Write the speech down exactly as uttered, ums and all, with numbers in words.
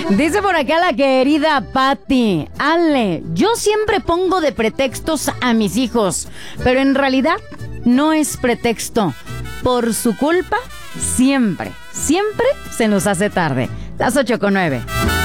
Dice por acá la querida Patti: Ale, yo siempre pongo de pretextos a mis hijos, pero en realidad no es pretexto. Por su culpa, siempre, siempre se nos hace tarde. Las ocho con nueve.